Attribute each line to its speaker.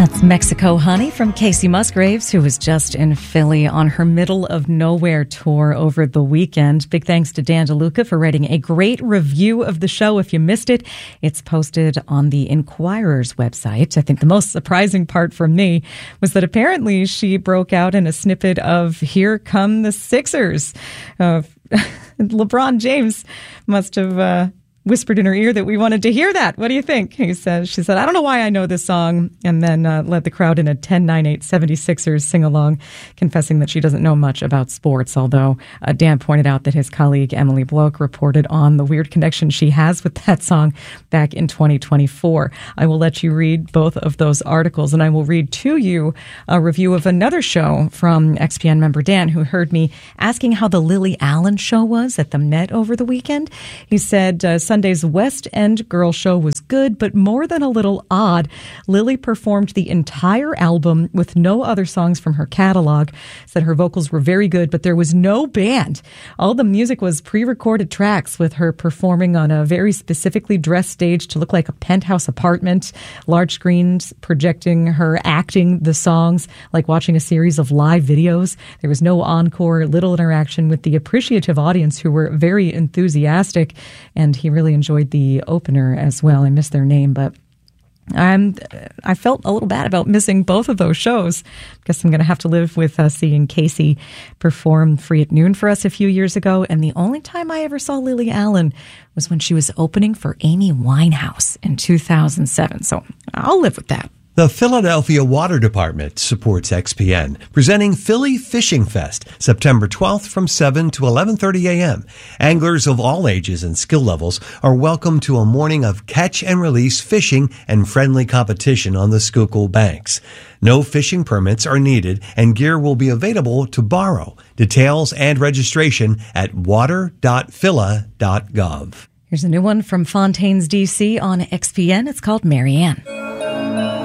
Speaker 1: That's Mexico Honey from Casey Musgraves, who was just in Philly on her Middle of Nowhere tour over the weekend. Big thanks to Dan DeLuca for writing a great review of the show. If you missed it, it's posted on the Inquirer's website. I think the most surprising part for me was that apparently she broke out in a snippet of Here Come the Sixers. LeBron James must have whispered in her ear that we wanted to hear that. What do you think? She said, I don't know why I know this song, and then led the crowd in a 10-9-8 76ers sing-along, confessing that she doesn't know much about sports, although Dan pointed out that his colleague Emily Bloch reported on the weird connection she has with that song back in 2024. I will let you read both of those articles, and I will read to you a review of another show from XPN member Dan, who heard me asking how the Lily Allen show was at the Met over the weekend. He said, Sunday's West End Girl show was good, but more than a little odd. Lily performed the entire album with no other songs from her catalog. Said her vocals were very good, but there was no band. All the music was pre-recorded tracks with her performing on a very specifically dressed stage to look like a penthouse apartment, large screens projecting her acting the songs like watching a series of live videos. There was no encore, little interaction with the appreciative audience who were very enthusiastic, and he really enjoyed the opener as well. I missed their name, but I felt a little bad about missing both of those shows. Guess I'm going to have to live with seeing Casey perform Free at Noon for us a few years ago. And the only time I ever saw Lily Allen was when she was opening for Amy Winehouse in 2007. So I'll live with that.
Speaker 2: The Philadelphia Water Department supports XPN, presenting Philly Fishing Fest, September 12th from 7 to 11:30 a.m. Anglers of all ages and skill levels are welcome to a morning of catch and release fishing and friendly competition on the Schuylkill banks. No fishing permits are needed, and gear will be available to borrow. Details and registration at water.phila.gov.
Speaker 1: Here's a new one from Fontaine's, D.C. on XPN. It's called Marianne.